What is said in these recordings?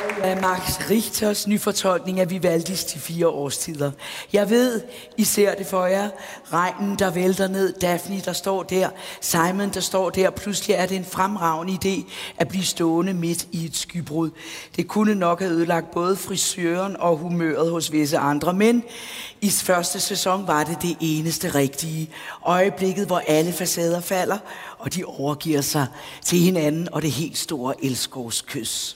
af Max Richters nyfortolkning af Vivaldis De fire årstider. Jeg ved, I ser det for jer. Regnen, der vælter ned, Daphne, der står der, Simon, der står der. Pludselig er det en fremragende idé at blive stående midt i et skybrud. Det kunne nok have ødelagt både frisøren og humøret hos visse andre, men i første sæson var det det eneste rigtige. Øjeblikket, hvor alle facader falder, og de overgiver sig til hinanden og det helt store elskovskys.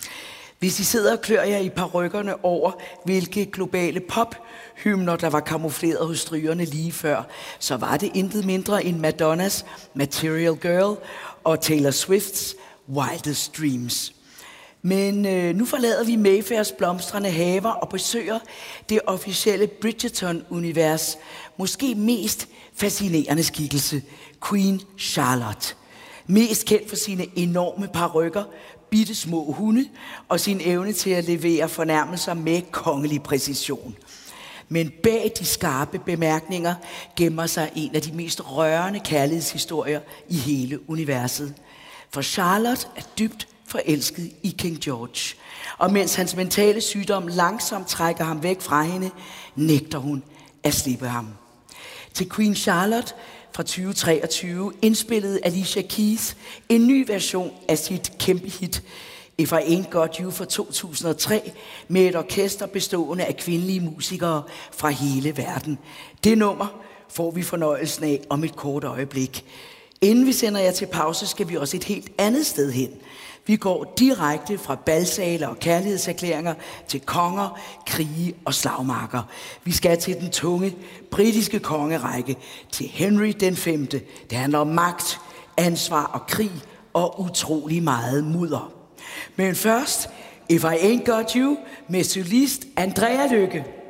Hvis I sidder og klør jer i parykkerne over, hvilke globale pop-hymner, der var kamufleret hos strygerne lige før, så var det intet mindre end Madonnas Material Girl og Taylor Swifts Wildest Dreams. Men nu forlader vi Mayfairs blomstrende haver og besøger det officielle Bridgerton-univers. Måske mest fascinerende skikkelse, Queen Charlotte. Mest kendt for sine enorme parykker, bitte små hunde og sin evne til at levere fornærmelser med kongelig præcision. Men bag de skarpe bemærkninger gemmer sig en af de mest rørende kærlighedshistorier i hele universet. For Charlotte er dybt forelsket i King George, og mens hans mentale sygdom langsomt trækker ham væk fra hende, nægter hun at slippe ham. Til Queen Charlotte fra 2023 indspillede Alicia Keys en ny version af sit kæmpe hit If I Ain't Got You fra 2003 med et orkester bestående af kvindelige musikere fra hele verden. Det nummer får vi fornøjelsen af om et kort øjeblik. Inden vi sender jer til pause, skal vi også et helt andet sted hen. Vi går direkte fra balsale og kærlighedserklæringer til konger, krige og slagmarker. Vi skal til den tunge britiske kongerække, til Henry den 5. Det handler om magt, ansvar og krig og utrolig meget mudder. Men først, If I Ain't Got You med solist Andrea Lykke.